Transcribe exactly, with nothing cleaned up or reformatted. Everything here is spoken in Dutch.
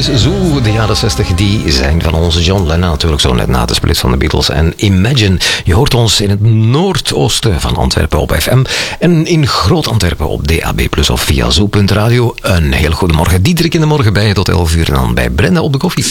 is zo. De jaren zestig die zijn van onze John Lennon natuurlijk zo net na de split van de Beatles. En Imagine, je hoort ons in het noordoosten van Antwerpen op F M en in Groot-Antwerpen op D A B plus of via zo punt radio. Een heel goede morgen. Diederik in de morgen bij je tot elf uur en dan bij Brenda op de koffie.